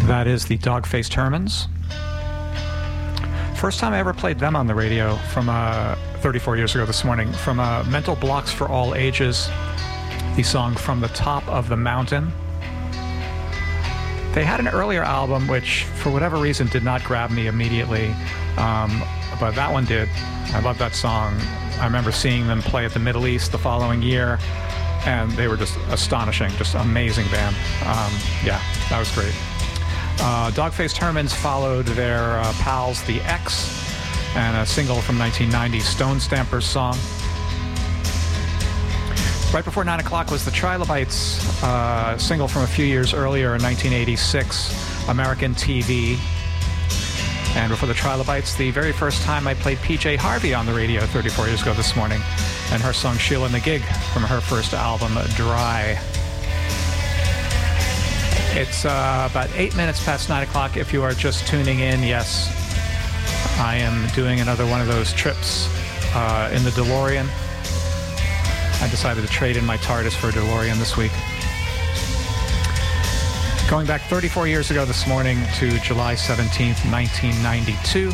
That is the Dog-Faced Hermans. First time I ever played them on the radio from 34 years ago this morning. From Mental Blocks for All Ages, the song From the Top of the Mountain. They had an earlier album which, for whatever reason, did not grab me immediately, but that one did. I love that song. I remember seeing them play at the Middle East the following year, and they were just astonishing, just amazing band. Yeah, that was great. Dog-Faced Hermans followed their pals, The X, and a single from 1990, Stone Stamper's Song. Right before 9 o'clock was the Trilobites, single from a few years earlier in 1986, American TV. And before the Trilobites, the very first time I played PJ Harvey on the radio 34 years ago this morning, and her song Sheila and the Gig from her first album, Dry. It's about 8 minutes past 9 o'clock. If you are just tuning in, yes, I am doing another one of those trips in the DeLorean. I decided to trade in my TARDIS for a DeLorean this week. Going back 34 years ago this morning to July 17th, 1992.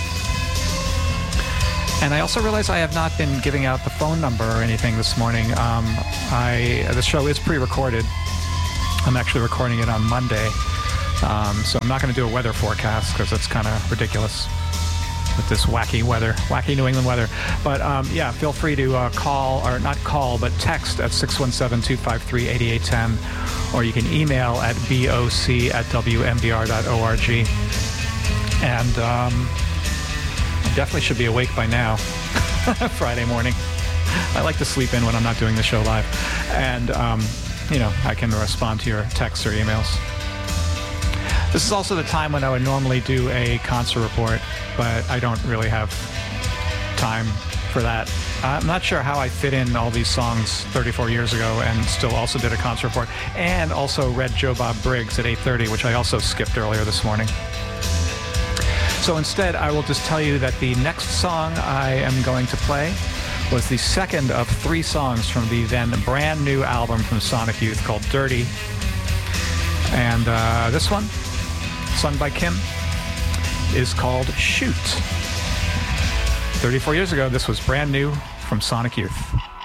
And I also realize I have not been giving out the phone number or anything this morning. The show is pre-recorded. I'm actually recording it on Monday. So I'm not going to do a weather forecast because that's kind of ridiculous with this wacky weather, wacky New England weather. But yeah, feel free to call, or not call, but text at 617-253-8810, or you can email at boc@wmbr.org. And I definitely should be awake by now, Friday morning. I like to sleep in when I'm not doing the show live. And, you know, I can respond to your texts or emails. This is also the time when I would normally do a concert report, but I don't really have time for that. I'm not sure how I fit in all these songs 34 years ago and still also did a concert report, and also read Joe Bob Briggs at 8:30, which I also skipped earlier this morning. So instead, I will just tell you that the next song I am going to play was the second of 3 songs from the then brand new album from Sonic Youth called Dirty. And this one, sung by Kim, is called Shoot. 34 years ago, this was brand new from Sonic Youth.